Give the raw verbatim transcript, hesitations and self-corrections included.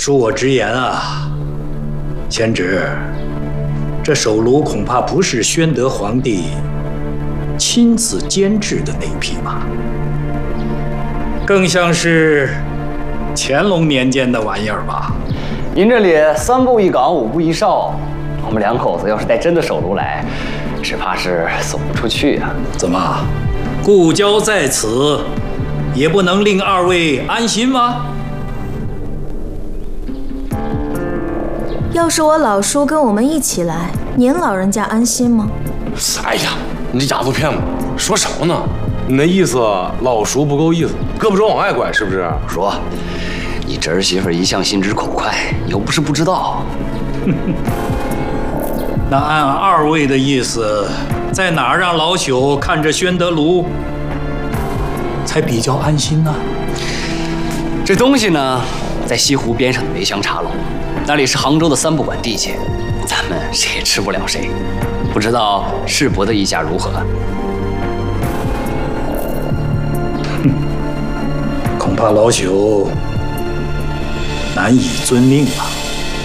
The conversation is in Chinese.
恕我直言啊，贤侄，这手炉恐怕不是宣德皇帝亲自监制的那批吧，更像是乾隆年间的玩意儿吧。 您这里三步一岗，五步一哨，我们两口子要是带真的手炉来，只怕是送不出去啊。 怎么，故交在此，也不能令二位安心吗？ 要是我老叔跟我们一起来，您老人家安心吗？ 哎呀，你这丫头片子说什么呢？你那意思，老叔不够意思，胳膊肘往外拐是不是？ 说，你侄儿媳妇一向心直口快，又不是不知道。 那按二位的意思，在哪儿让老朽看着宣德炉才比较安心呢？ 这东西呢，在西湖边上的梅香茶楼，那里是杭州的三不管地界，咱们谁也吃不了谁。不知道世伯的意下如何？ 哼，恐怕老朽难以遵命了。